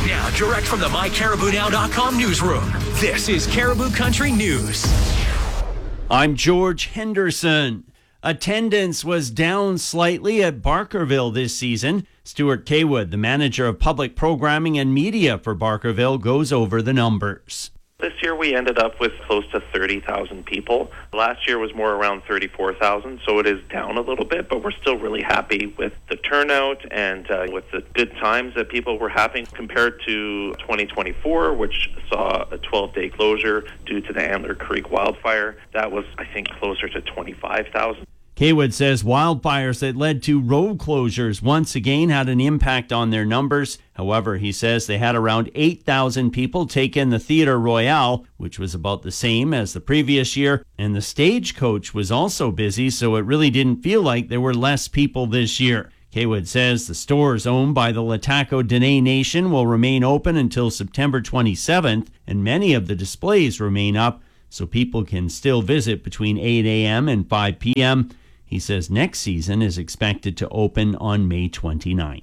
Now, direct from the MyCaribouNow.com newsroom, this is Caribou Country News. I'm George Henderson. Attendance was down slightly at Barkerville this season. Stuart Kaywood, the manager of public programming and media for Barkerville, goes over the numbers. This year we ended up with close to 30,000 people. Last year was more around 34,000, so it is down a little bit, but we're still really happy with the turnout and with the good times that people were having compared to 2024, which saw a 12-day closure due to the Antler Creek wildfire. That was, I think, closer to 25,000. Kaywood says wildfires that led to road closures once again had an impact on their numbers. However, he says they had around 8,000 people take in the Theatre Royale, which was about the same as the previous year, and the Stagecoach was also busy, so it really didn't feel like there were less people this year. Kaywood says the stores owned by the Lataco Dene Nation will remain open until September 27th, and many of the displays remain up, so people can still visit between 8 a.m. and 5 p.m. He says next season is expected to open on May 29th.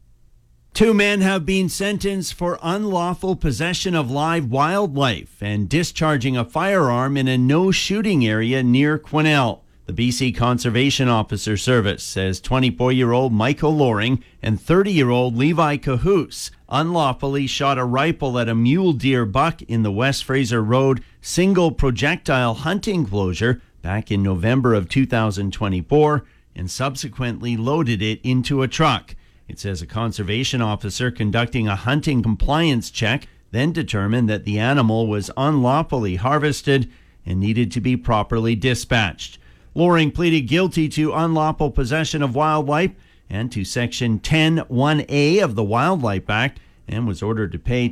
2 men have been sentenced for unlawful possession of live wildlife and discharging a firearm in a no-shooting area near Quesnel. The BC Conservation Officer Service says 24-year-old Michael Loring and 30-year-old Levi Cahoose unlawfully shot a rifle at a mule deer buck in the West Fraser Road single projectile hunting closure back in November of 2024 and subsequently loaded it into a truck. It says a conservation officer conducting a hunting compliance check then determined that the animal was unlawfully harvested and needed to be properly dispatched. Loring pleaded guilty to unlawful possession of wildlife and to Section 10(1)(a) of the Wildlife Act and was ordered to pay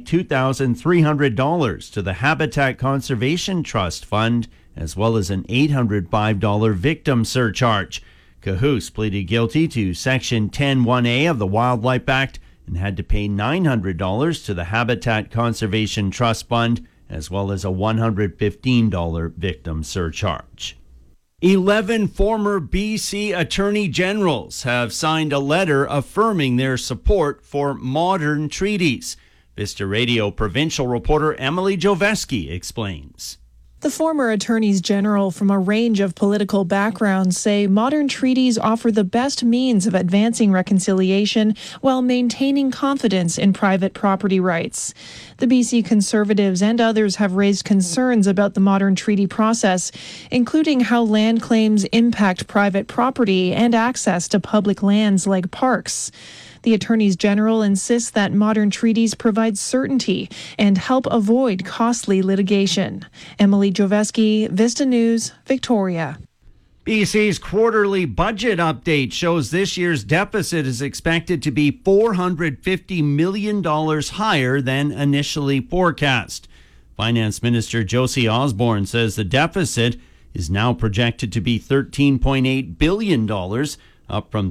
$2,300 to the Habitat Conservation Trust Fund as well as an $805 victim surcharge. Cahoose pleaded guilty to Section 10(1)(a) of the Wildlife Act and had to pay $900 to the Habitat Conservation Trust Fund as well as a $115 victim surcharge. 11 former BC Attorney Generals have signed a letter affirming their support for modern treaties. Vista Radio provincial reporter Emily Joveski explains. The former attorneys general from a range of political backgrounds say modern treaties offer the best means of advancing reconciliation while maintaining confidence in private property rights. The BC Conservatives and others have raised concerns about the modern treaty process, including how land claims impact private property and access to public lands like parks. The attorneys general insist that modern treaties provide certainty and help avoid costly litigation. Emily Joveski, Vista News, Victoria. BC's quarterly budget update shows this year's deficit is expected to be $450 million higher than initially forecast. Finance Minister Josie Osborne says the deficit is now projected to be $13.8 billion, up from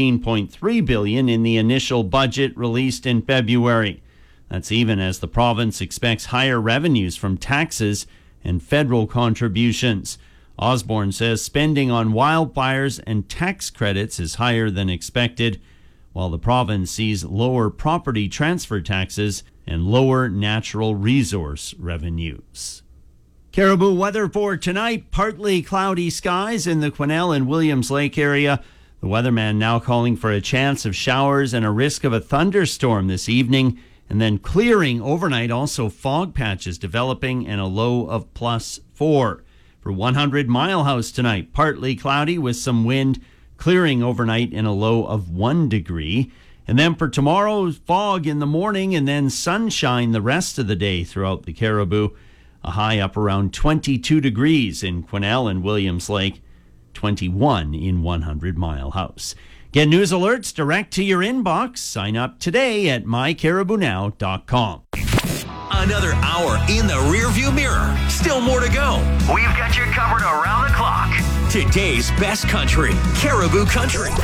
$13.3 billion in the initial budget released in February. That's even as the province expects higher revenues from taxes and federal contributions. Osborne says spending on wildfires and tax credits is higher than expected, while the province sees lower property transfer taxes and lower natural resource revenues. Caribou weather for tonight, partly cloudy skies in the Quesnel and Williams Lake area. The weatherman now calling for a chance of showers and a risk of a thunderstorm this evening, and then clearing overnight, also fog patches developing and a low of +4. For 100 Mile House tonight, partly cloudy with some wind, clearing overnight and a low of 1 degree. And then for tomorrow, fog in the morning and then sunshine the rest of the day throughout the Caribou. A high up around 22 degrees in Quesnel and Williams Lake, 21 in 100 Mile House. Get news alerts direct to your inbox. Sign up today at mycaribounow.com. Another hour in the rearview mirror. Still more to go. We've got you covered around the clock. Today's best country, Caribou Country.